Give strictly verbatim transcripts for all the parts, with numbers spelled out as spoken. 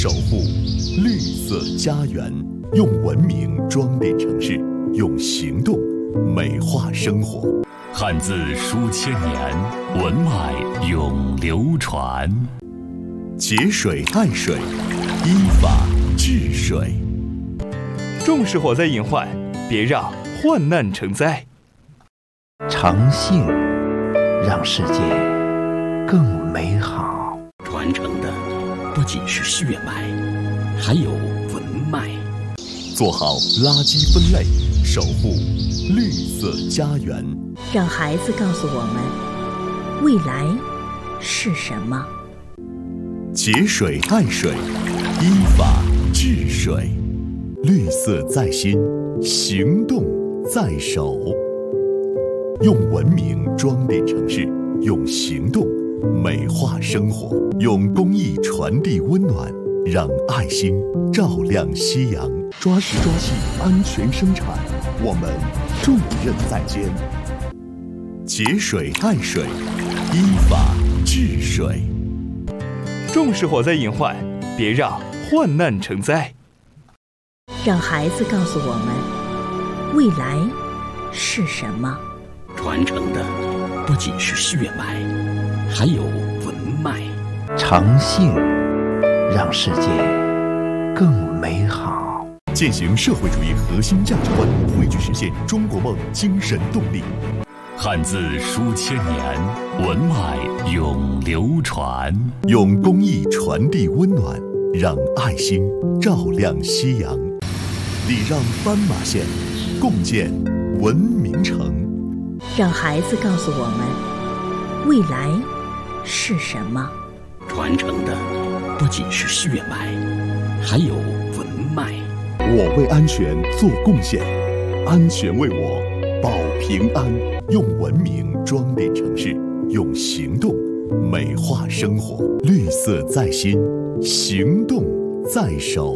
守护绿色家园，用文明装点城市，用行动美化生活。汉字书千年，文脉永流传。节水爱水，依法治水。 重视火灾隐患，别让患难成灾。 诚信让世界更美好。 传承的不仅是血脉，还有文脉。 做好垃圾分类，守护绿色家园。 让孩子告诉我们，未来是什么？ 节水爱水，依法治水。绿色在心，行动在手。用文明装点城市，用行动美化生活，用公益传递温暖，让爱心照亮夕阳。抓实抓细，安全生产，我们重任在肩。节水爱水，依法治水。 重视火灾隐患，别让患难成灾。 让孩子告诉我们，未来是什么？ 传承的不仅是血脉，还有文脉。 诚信让世界更美好。 践行社会主义核心价值观，汇聚实现中国梦精神动力。汉字书千年，文脉永流传。用公益传递温暖，让爱心照亮夕阳。礼让斑马线，共建文明城。 让孩子告诉我们，未来是什么？ 传承的不仅是血脉，还有文脉。 我为安全做贡献，安全为我保平安。用文明装点城市，用行动美化生活。绿色在心，行动在手。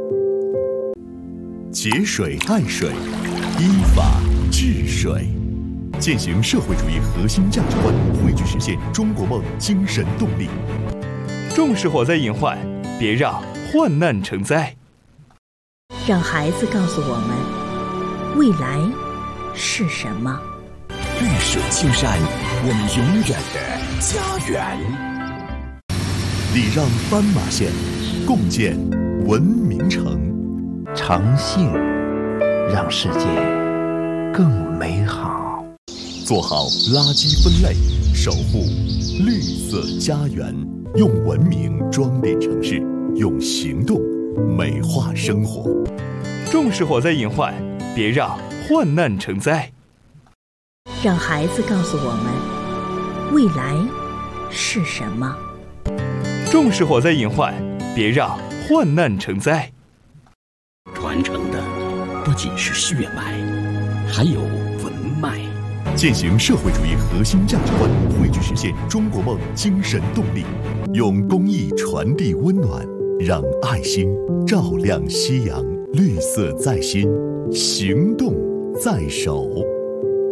节水爱水，依法治水。践行社会主义核心价值观，汇聚实现中国梦精神动力。 重视火灾隐患，别让患难成灾。 让孩子告诉我们，未来是什么？ 绿水青山，我们永远的家园。 礼让斑马线，共建文明城。 诚信让世界更美好。 做好垃圾分类，守护绿色家园。用文明装点城市，用行动美化生活。 重视火灾隐患，别让患难成灾。 让孩子告诉我们，未来是什么？ 重视火灾隐患，别让患难成灾。 传承的不仅是血脉，还有文脉。 践行社会主义核心价值观，汇聚实现中国梦精神动力。用公益传递温暖，让爱心照亮夕阳。绿色在心，行动在手。